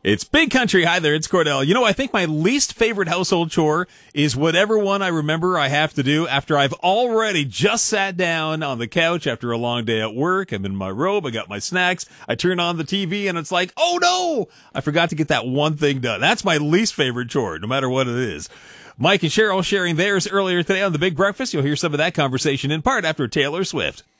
It's Big Country. Hi there, it's Cordell. You know, I think my least favorite household chore is whatever one I remember I have to do after I've already just sat down on the couch after a long day at work. I'm in my robe, I got my snacks, I turn on the TV, and it's like, oh no, I forgot to get that one thing done. That's my least favorite chore, no matter what it is. Mike and Cheryl sharing theirs earlier today on The Big Breakfast. You'll hear some of that conversation in part after Taylor Swift.